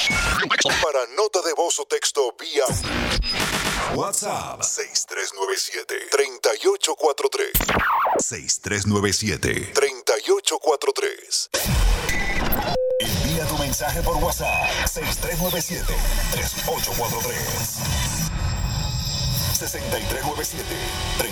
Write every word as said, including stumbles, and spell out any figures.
Para nota de voz o texto vía WhatsApp seis tres nueve siete, tres ocho cuatro tres. seis tres nueve siete, tres ocho cuatro tres. Envía tu mensaje por WhatsApp seis tres nueve siete, tres ocho cuatro tres. seis tres nueve siete, tres